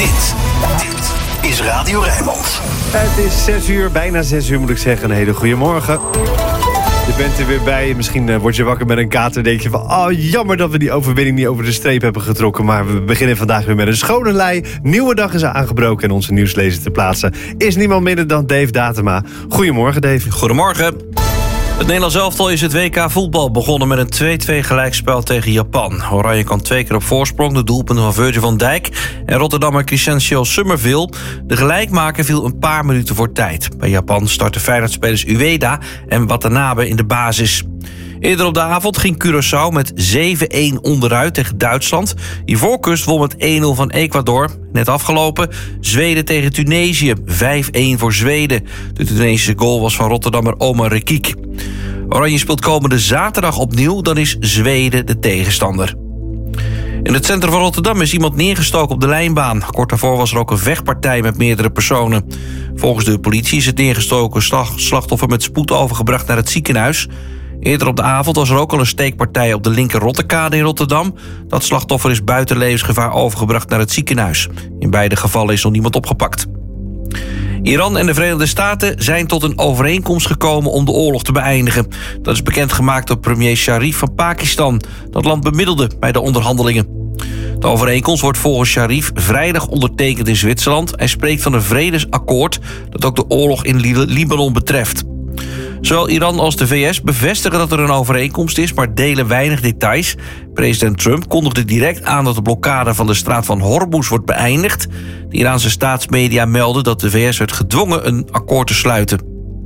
Dit is Radio Rijnmond. Het is 6 uur, bijna 6 uur moet ik zeggen. Een hele goede morgen. Je bent er weer bij. Misschien word je wakker met een kater en denk je van... oh, jammer dat we die overwinning niet over de streep hebben getrokken. Maar we beginnen vandaag weer met een schone lei. Nieuwe dag is aangebroken en onze nieuwslezer te plaatsen is niemand minder dan Dave Datema. Goedemorgen, Dave. Goedemorgen. Het Nederlands elftal is het WK voetbal begonnen met een 2-2 gelijkspel tegen Japan. Oranje kwam 2 keer op voorsprong, de doelpunten van Virgil van Dijk en Rotterdammer Crescencio Summerville. De gelijkmaker viel een paar minuten voor tijd. Bij Japan startten Feyenoord-spelers Ueda en Watanabe in de basis. Eerder op de avond ging Curaçao met 7-1 onderuit tegen Duitsland. Ivoorkust won met 1-0 van Ecuador. Net afgelopen Zweden tegen Tunesië. 5-1 voor Zweden. De Tunesische goal was van Rotterdammer Omar Rekik. Oranje speelt komende zaterdag opnieuw. Dan is Zweden de tegenstander. In het centrum van Rotterdam is iemand neergestoken op de lijnbaan. Kort daarvoor was er ook een vechtpartij met meerdere personen. Volgens de politie is het neergestoken slachtoffer met spoed overgebracht naar het ziekenhuis. Eerder op de avond was er ook al een steekpartij op de linker Rotterkade in Rotterdam. Dat slachtoffer is buiten levensgevaar overgebracht naar het ziekenhuis. In beide gevallen is nog niemand opgepakt. Iran en de Verenigde Staten zijn tot een overeenkomst gekomen om de oorlog te beëindigen. Dat is bekendgemaakt door premier Sharif van Pakistan. Dat land bemiddelde bij de onderhandelingen. De overeenkomst wordt volgens Sharif vrijdag ondertekend in Zwitserland. Hij spreekt van een vredesakkoord dat ook de oorlog in Libanon betreft. Zowel Iran als de VS bevestigen dat er een overeenkomst is, maar delen weinig details. President Trump kondigde direct aan dat de blokkade van de straat van Hormuz wordt beëindigd. De Iraanse staatsmedia melden dat de VS werd gedwongen een akkoord te sluiten.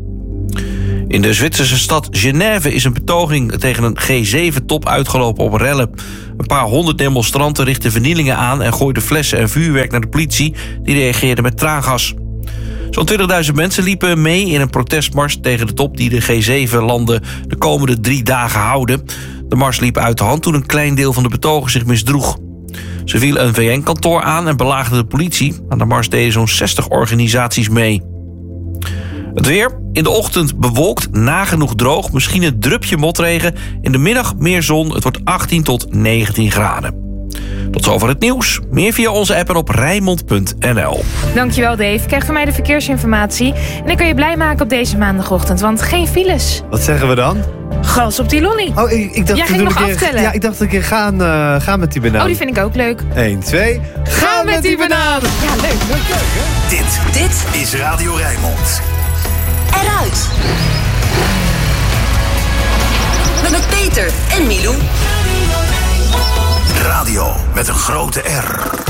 In de Zwitserse stad Genève is een betoging tegen een G7-top uitgelopen op rellen. Een paar honderd demonstranten richtten vernielingen aan en gooiden flessen en vuurwerk naar de politie. Die reageerde met traangas. Zo'n 20.000 mensen liepen mee in een protestmars tegen de top die de G7-landen de komende 3 dagen houden. De mars liep uit de hand toen een klein deel van de betogers zich misdroeg. Ze vielen een VN-kantoor aan en belaagden de politie. Aan de mars deden zo'n 60 organisaties mee. Het weer. In de ochtend bewolkt, nagenoeg droog, misschien een drupje motregen. In de middag meer zon, het wordt 18 tot 19 graden. Tot zover het nieuws. Meer via onze app en op Rijnmond.nl. Dankjewel Dave. Krijg van mij de verkeersinformatie. En ik kan je blij maken op deze maandagochtend, want geen files. Wat zeggen we dan? Gas op die lolly. Oh, ik dacht jij ging nog aftellen. Ja, ik dacht een keer gaan met die banaan. Oh, die vind ik ook leuk. 1, 2, gaan met die banaan. Ja, leuk hè? Dit is Radio Rijnmond. Eruit. Met Peter en Milou. Radio met een grote R.